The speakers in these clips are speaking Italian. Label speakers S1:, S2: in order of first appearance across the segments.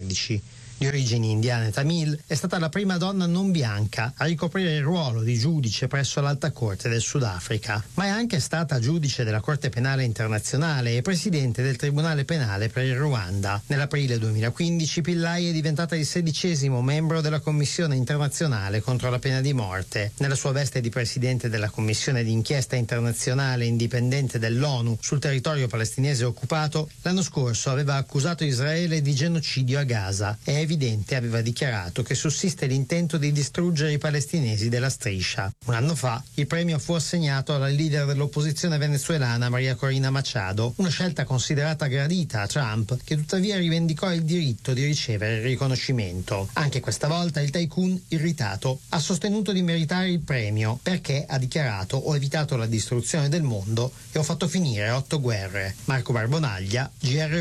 S1: 2014. Di origini indiane tamil, è stata la prima donna non bianca a ricoprire il ruolo di giudice presso l'Alta Corte del Sudafrica, ma è anche stata giudice della Corte Penale Internazionale e presidente del Tribunale Penale per il Ruanda. Nell'aprile 2015 Pillay è diventata il 16° membro della Commissione internazionale contro la pena di morte. Nella sua veste di presidente della Commissione d'inchiesta internazionale indipendente dell'ONU sul territorio palestinese occupato, l'anno scorso aveva accusato Israele di genocidio a Gaza e evidente aveva dichiarato che sussiste l'intento di distruggere i palestinesi della striscia. Un anno fa il premio fu assegnato alla leader dell'opposizione venezuelana Maria Corina Machado, una scelta considerata gradita a Trump, che tuttavia rivendicò il diritto di ricevere il riconoscimento. Anche questa volta il tycoon, irritato, ha sostenuto di meritare il premio perché, ha dichiarato, ho evitato la distruzione del mondo e ho fatto finire 8 guerre. Marco Barbonaglia,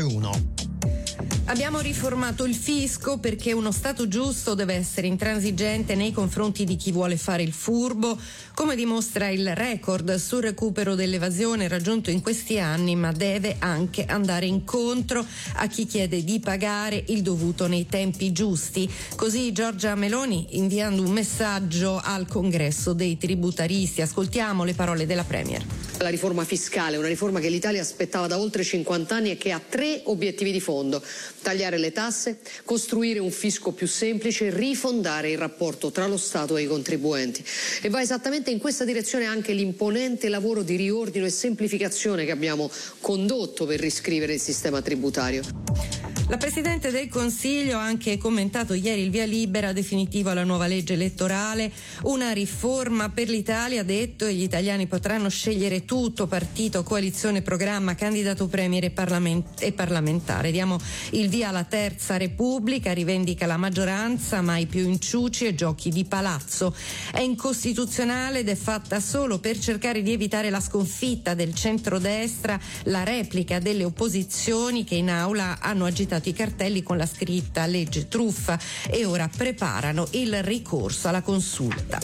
S1: GR1.
S2: Abbiamo riformato il fisco perché uno Stato giusto deve essere intransigente nei confronti di chi vuole fare il furbo, come dimostra il record sul recupero dell'evasione raggiunto in questi anni, ma deve anche andare incontro a chi chiede di pagare il dovuto nei tempi giusti. Così Giorgia Meloni inviando un messaggio al Congresso dei tributaristi. Ascoltiamo le parole della Premier.
S3: La riforma fiscale, una riforma che l'Italia aspettava da oltre 50 anni e che ha 3 obiettivi di fondo: tagliare le tasse, costruire un fisco più semplice e rifondare il rapporto tra lo Stato e i contribuenti. E va esattamente in questa direzione anche l'imponente lavoro di riordino e semplificazione che abbiamo condotto per riscrivere il sistema tributario.
S2: La Presidente del Consiglio ha anche commentato ieri il via libera definitivo alla nuova legge elettorale, una riforma per l'Italia, ha detto, e gli italiani potranno scegliere tutto, partito, coalizione, programma, candidato premier e parlamentare. Diamo il via alla Terza Repubblica, rivendica la maggioranza, mai più inciuci e giochi di palazzo. È incostituzionale ed è fatta solo per cercare di evitare la sconfitta del centrodestra, la replica delle opposizioni che in aula hanno agitato i cartelli con la scritta legge truffa e ora preparano il ricorso alla consulta.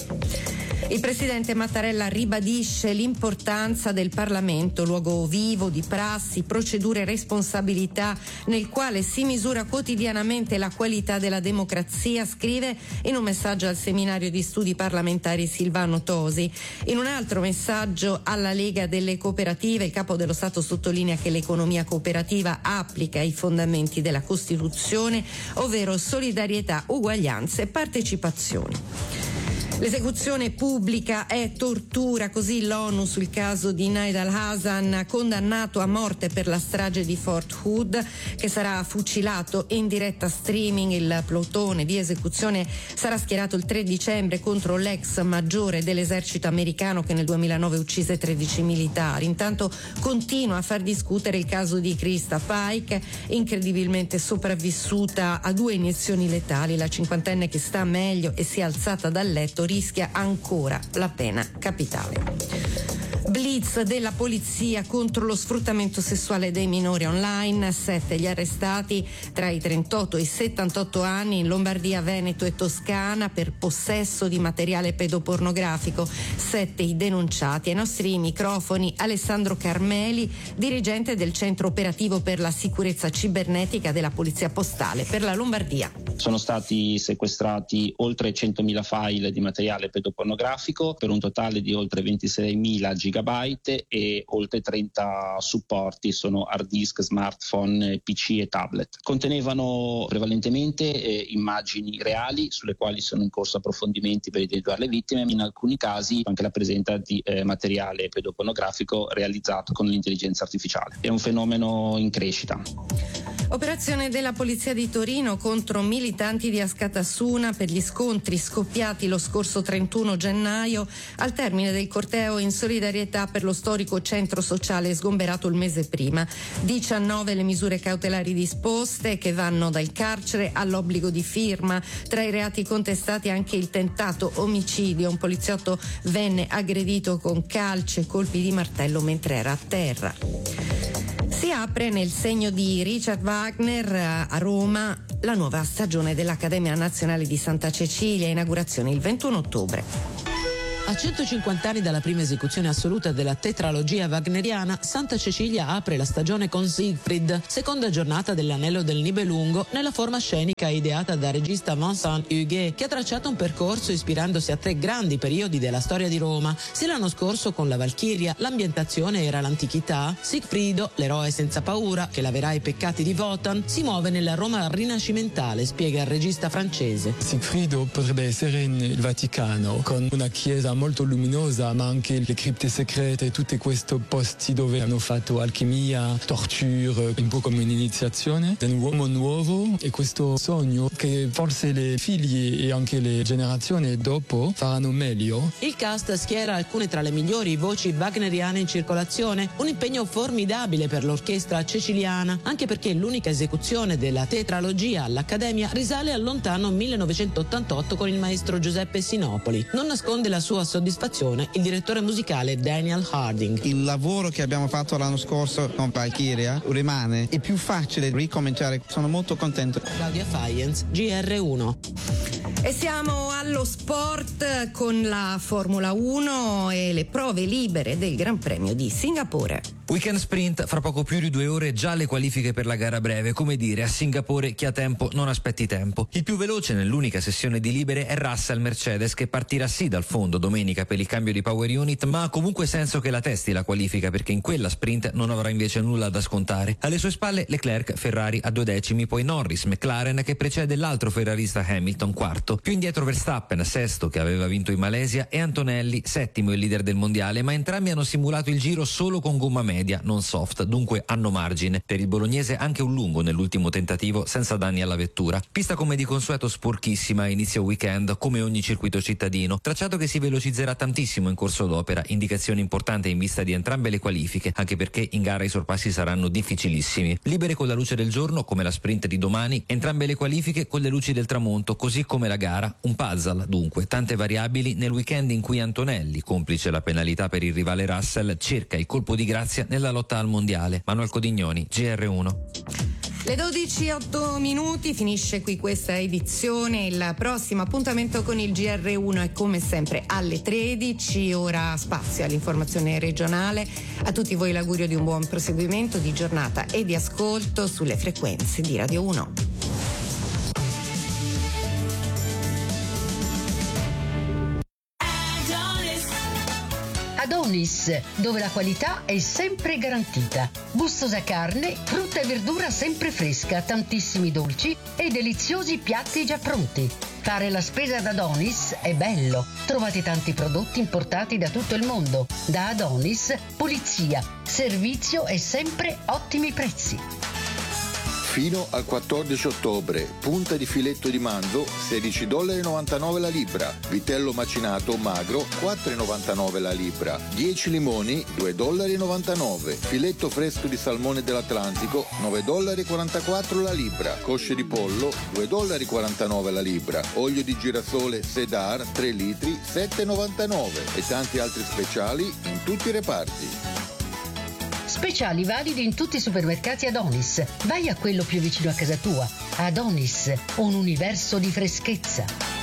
S2: Il presidente Mattarella ribadisce l'importanza del Parlamento, luogo vivo di prassi, procedure e responsabilità nel quale si misura quotidianamente la qualità della democrazia, scrive in un messaggio al seminario di studi parlamentari Silvano Tosi. In un altro messaggio alla Lega delle Cooperative, il capo dello Stato sottolinea che l'economia cooperativa applica i fondamenti della Costituzione, ovvero solidarietà, uguaglianza e partecipazione. L'esecuzione pubblica è tortura, così l'ONU sul caso di Naid al-Hassan, condannato a morte per la strage di Fort Hood, che sarà fucilato in diretta streaming. Il plotone di esecuzione sarà schierato il 3 dicembre contro l'ex maggiore dell'esercito americano che nel 2009 uccise 13 militari. Intanto continua a far discutere il caso di Krista Pike, incredibilmente sopravvissuta a 2 iniezioni letali. La cinquantenne, che sta meglio e si è alzata dal letto, rischia ancora la pena capitale. Blitz della polizia contro lo sfruttamento sessuale dei minori online, 7 gli arrestati tra i 38 e i 78 anni in Lombardia, Veneto e Toscana per possesso di materiale pedopornografico, 7 i denunciati. Ai nostri microfoni Alessandro Carmeli, dirigente del Centro Operativo per la Sicurezza Cibernetica della Polizia Postale per la Lombardia.
S4: Sono stati sequestrati oltre 100.000 file di materiale pedopornografico per un totale di oltre 26.000 gigabyte e oltre 30 supporti, sono hard disk, smartphone, PC e tablet. Contenevano prevalentemente immagini reali sulle quali sono in corso approfondimenti per individuare le vittime, in alcuni casi anche la presenza di materiale pedopornografico realizzato con l'intelligenza artificiale. È un fenomeno in crescita.
S2: Operazione della Polizia di Torino contro militanti di Askatasuna per gli scontri scoppiati lo scorso 31 gennaio al termine del corteo in solidarietà per lo storico centro sociale sgomberato il mese prima. 19 le misure cautelari disposte, che vanno dal carcere all'obbligo di firma. Tra i reati contestati anche il tentato omicidio. Un poliziotto venne aggredito con calci e colpi di martello mentre era a terra. Si apre nel segno di Richard Wagner a Roma la nuova stagione dell'Accademia Nazionale di Santa Cecilia, inaugurazione il 21 ottobre.
S5: A 150 anni dalla prima esecuzione assoluta della tetralogia wagneriana, Santa Cecilia apre la stagione con Siegfried, seconda giornata dell'Anello del Nibelungo, nella forma scenica ideata dal regista Vincent Huguet, che ha tracciato un percorso ispirandosi a 3 grandi periodi della storia di Roma. Se l'anno scorso con la Valchiria l'ambientazione era l'antichità, Siegfriedo, l'eroe senza paura che laverà i peccati di Wotan, si muove nella Roma rinascimentale, spiega il regista francese.
S6: Siegfriedo potrebbe essere il Vaticano, con una chiesa molto luminosa, ma anche le cripte segrete, tutti questi posti dove hanno fatto alchimia, torture, un po' come un'iniziazione di un uomo nuovo, e questo sogno che forse le figli e anche le generazioni dopo faranno meglio.
S5: Il cast schiera alcune tra le migliori voci wagneriane in circolazione, un impegno formidabile per l'orchestra ceciliana, anche perché l'unica esecuzione della tetralogia all'Accademia risale al lontano 1988 con il maestro Giuseppe Sinopoli. Non nasconde la sua soddisfazione il direttore musicale Daniel Harding.
S7: Il lavoro che abbiamo fatto l'anno scorso con Valchiria rimane, è più facile ricominciare, sono molto contento.
S5: Claudia Faienz, GR1.
S2: E siamo allo sport con la Formula 1 e le prove libere del Gran Premio di Singapore.
S8: Weekend sprint, fra poco più di 2 ore già le qualifiche per la gara breve, come dire a Singapore chi ha tempo non aspetti tempo. Il più veloce nell'unica sessione di libere è Russell Mercedes, che partirà sì dal fondo domenica per il cambio di power unit, ma ha comunque senso che la testi la qualifica, perché in quella sprint non avrà invece nulla da scontare. Alle sue spalle Leclerc, Ferrari a 2 decimi, poi Norris, McLaren che precede l'altro ferrarista Hamilton quarto, più indietro Verstappen sesto che aveva vinto in Malesia e Antonelli settimo, il leader del mondiale, ma entrambi hanno simulato il giro solo con gomma media, non soft, dunque hanno margine. Per il bolognese anche un lungo nell'ultimo tentativo senza danni alla vettura. Pista come di consueto sporchissima a inizio weekend, come ogni circuito cittadino, tracciato che si velocizzerà tantissimo in corso d'opera, indicazione importante in vista di entrambe le qualifiche, anche perché in gara i sorpassi saranno difficilissimi. Libere con la luce del giorno come la sprint di domani, entrambe le qualifiche con le luci del tramonto, così come la gara, un puzzle dunque, tante variabili nel weekend in cui Antonelli, complice la penalità per il rivale Russell, cerca il colpo di grazia nella lotta al mondiale. Manuel Codignoni, GR1.
S2: Le 12:08 finisce qui questa edizione. Il prossimo appuntamento con il GR1 è come sempre alle 13, ora spazio all'informazione regionale. A tutti voi l'augurio di un buon proseguimento di giornata e di ascolto sulle frequenze di Radio 1.
S9: Adonis, dove la qualità è sempre garantita. Gustosa carne, frutta e verdura sempre fresca, tantissimi dolci e deliziosi piatti già pronti. Fare la spesa ad Adonis è bello. Trovate tanti prodotti importati da tutto il mondo. Da Adonis, pulizia, servizio e sempre ottimi prezzi.
S10: Fino al 14 ottobre, punta di filetto di manzo $16,99 la libra, vitello macinato magro $4,99 la libra, 10 limoni $2,99, filetto fresco di salmone dell'Atlantico $9,44 la libra, cosce di pollo $2,49 la libra, olio di girasole Sedar 3 litri $7,99 e tanti altri speciali in tutti i reparti.
S9: Speciali validi in tutti i supermercati Adonis. Vai a quello più vicino a casa tua. Adonis, un universo di freschezza.